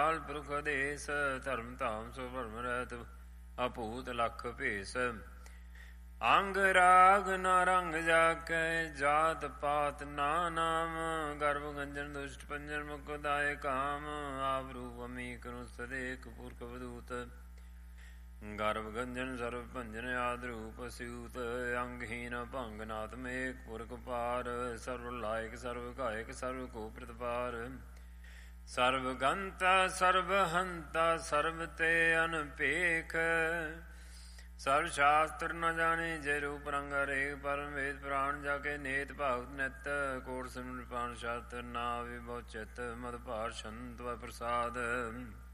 ਅਕਾਲ ਪੁਰਖ ਆਦੇਸ ਧਰਮ ਧਾਮ ਸੋ ਭਰਮ ਰਹਿਤ ਅਭੂਤ ਲਖ ਭੇਸ ਅੰਗ ਰਾਗ ਨਾ ਰੰਗ ਜਾਕੈ ਜਾਤ ਪਾਤ ਨਾ ਨਾਮ ਗਰਭ ਗੰਜਨ ਦੁਸ਼ਟ ਪੰਜਨ ਮੁਖ ਦਾਇ ਕਾਮ ਆਪ ਰੂਪ ਅਮੀਕ ਨੂੰ ਸਦੇਕ ਪੁਰਖ ਵਦੂਤ ਗਰਭ ਗੰਜਨ ਸਰਬ ਭੰਜਨ ਆਦ ਰੂਪ ਸਿਊਤ ਅੰਗਹੀਨ ਭੰਗ ਨਾਤਮੇਕ ਪੁਰਖ ਪਾਰ ਸਰਵ ਲਾਇਕ ਸਰਵ ਘਾਇਕ ਸਰਵ ਕੋ ਪ੍ਰਤਪਾਰ ਸਰਬ ਗੰਤਾ ਸਰਬ ਹੰਤਾ ਸਰਬ ਤੇ ਅਨਪੇਖ ਸਰਬ ਸ਼ਾਸਤਰ ਨ ਜਾਣੇ ਜੇ ਰੂਪ ਰੰਗ ਹਰੇਕ ਪਰਮ ਵੇਦ ਪ੍ਰਾਣ ਜਾ ਕੇ ਨੇਤ ਭਾਗਤ ਨਿਤ ਕੋਟ ਸਿਮਰਨ ਪਾਣ ਸ਼ਾਸਤਰ ਨਾ ਵਿਭੋ ਚਿਤ ਮਦ ਭਾਰ ਛੰਦ ਪ੍ਰਸਾਦ